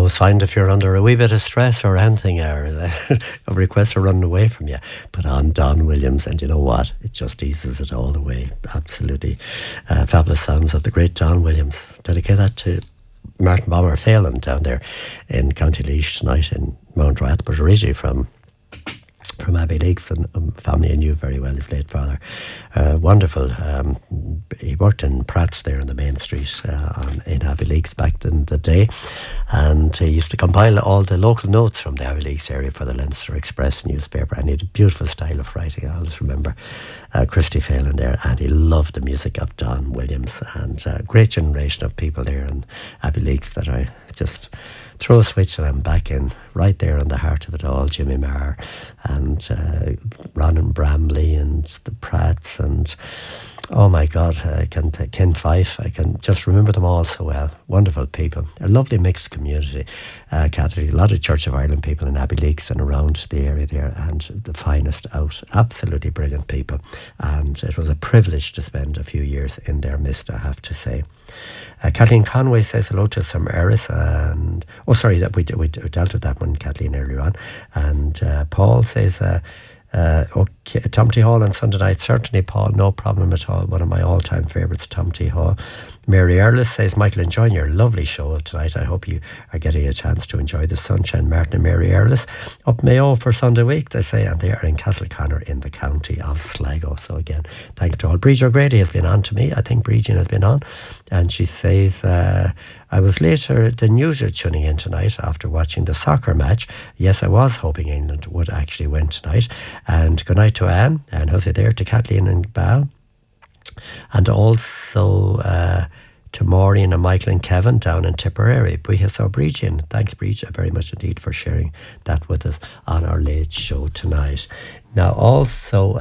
always find if you're under a wee bit of stress or anything, or requests are running away from you, put on Don Williams, and you know what? It just eases it all away. Absolutely fabulous songs of the great Don Williams. Dedicate that to Martin Bomber Phelan down there in County Laois tonight in Mount Rath, but originally from Abbey Lakes, and family I knew very well, his late father. Wonderful. He worked in Pratt's there on the main street in Abbey Lakes back in the day, and he used to compile all the local notes from the Abbey Lakes area for the Leinster Express newspaper, and he had a beautiful style of writing. I always remember Christy Phelan there, and he loved the music of Don Williams, and a great generation of people there in Abbey Lakes that I just throw a switch and I'm back in, right there in the heart of it all. Jimmy Marr and Ronan Bramley and the Pratts, and oh my God, Ken Fife. I can just remember them all so well. Wonderful people. A lovely mixed community. Catholic, a lot of Church of Ireland people in Abbey Lakes and around the area there, and the finest out. Absolutely brilliant people. And it was a privilege to spend a few years in their midst, I have to say. Kathleen Conway says hello to some Eris, and we dealt with that one, Kathleen, earlier on. And Paul says, okay, Tom T. Hall on Sunday night. Certainly, Paul, no problem at all. One of my all-time favourites, Tom T. Hall. Mary Earlis says, Michael, enjoying your lovely show tonight. I hope you are getting a chance to enjoy the sunshine. Martin and Mary Earlis up Mayo for Sunday week, they say, and they are in Castleconnor in the county of Sligo. So again, thanks to all. Bridget O'Grady has been on to me. I think Bridget has been on, and she says, I was later than usual tuning in tonight after watching the soccer match. Yes, I was hoping England would actually win tonight. And good night to Anne, and how's it there, to Kathleen and Bal. And also to Maureen and Michael and Kevin down in Tipperary. Bridget, thanks Bridget very much indeed for sharing that with us on our late show tonight. Now also,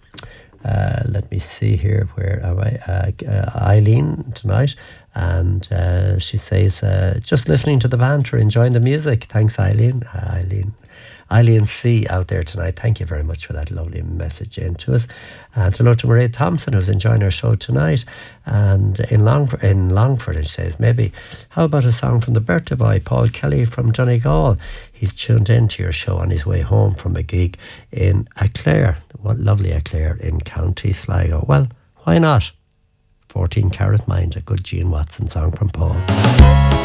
let me see here, where am I? Eileen tonight, and she says, just listening to the banter, enjoying the music. Thanks, Eileen. Eileen C. out there tonight. Thank you very much for that lovely message in to us. And hello to Mairead Thompson, who's enjoying our show tonight. And in Longford, it says, maybe, how about a song from the birthday boy, Paul Kelly from Donegal? He's tuned into your show on his way home from a gig in Aclair. What lovely Aclair in County Sligo. Well, why not? 14 Carat Mind, a good Gene Watson song from Paul.